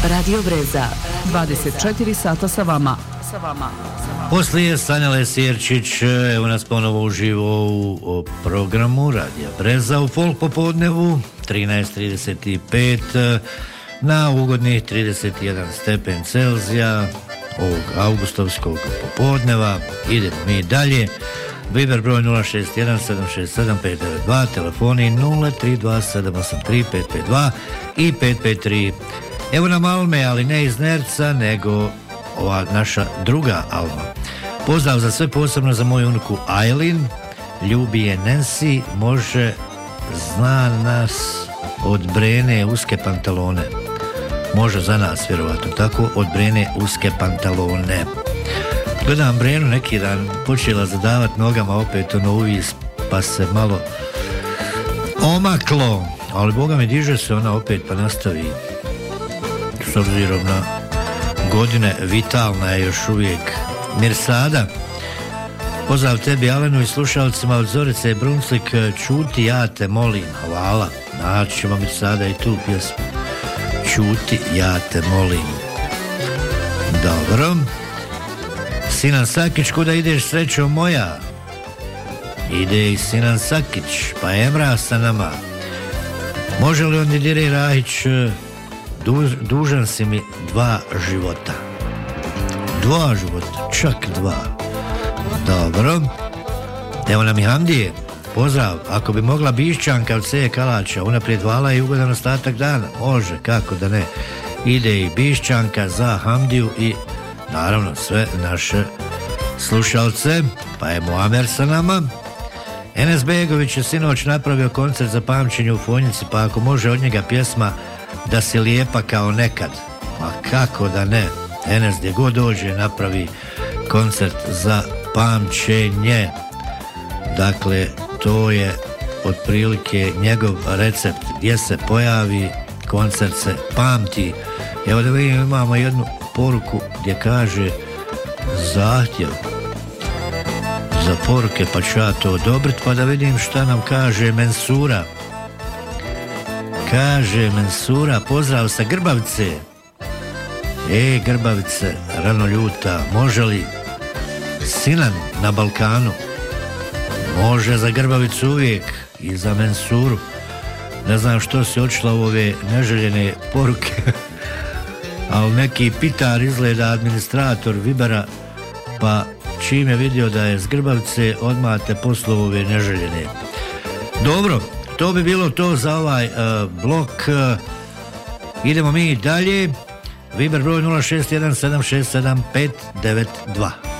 Radio Breza. 24 sata sa vama. Poslije Sanja Lesjerčić, evo nas ponovo uživo u programu Radija Breza u folk popodnevu, 13:35 na ugodnih 31 stepen Celzija ovog augustovskog popodneva. Idemo mi dalje. Viber broj 061 767 592, telefoni 032 783 552 i 553. Evo nam Alme, ali ne iz Nerca, nego ova naša druga Alma. Pozdrav za sve, posebno za moju unuku Aileen, ljubi je Nancy, može, zna nas od Brene uske pantalone. Može za nas, vjerovatno, tako, od Brene uske pantalone. Gledam Brenu neki dan, počela zadavat nogama opet ono uvis, pa se malo omaklo, ali Boga mi diže se ona opet pa nastavi. S obzirom na godine, vitalna je još uvijek. Mirsada, pozdrav tebi Alenu i slušalcima od Zorice i Brunslik, čuti ja te molim, hvala. Naći ćemo Mirsada i tu pjesmu, čuti ja te molim. Dobro. Sinan Sakić, kuda ideš srećo moja? Ide i Sinan Sakić, pa Emra sa nama. Može li on Didire Rahić, dužan si mi 2 života. 2 života, čak 2. Dobro. Evo nam i Hamdije. Pozdrav, ako bi mogla Bišćanka od Seje Kalača, unaprijed hvala i ugodan ostatak dana. Može, kako da ne. Ide i Bišćanka za Hamdiju i naravno sve naše slušalce. Pa je Muamer sa nama. Enes Begović je sinoć napravio koncert za pamćenje u Fonjici, pa ako može od njega pjesma Da si lijepa kao nekad. Ma kako da ne. Enes gdje god dođe napravi koncert za pamćenje. Dakle, to je otprilike njegov recept. Gdje se pojavi, koncert se pamti. Evo da vidim, imamo jednu poruku gdje kaže zahtjev za poruke, pa ću ja to odobriti, pa da vidim šta nam kaže Mensura. Kaže Mensura, pozdrav sa Grbavice. Grbavice, rano ljuta, može li Sinan na Balkanu? Može za Grbavicu uvijek i za Mensuru. Ne znam što si odšla u ove neželjene poruke, ali neki pitar izgleda administrator Vibera, pa čim je vidio da je s Grbavice, odmah te poslao ove neželjene. Dobro, to bi bilo to za ovaj blok. Idemo mi dalje. Viber broj 061 767 592.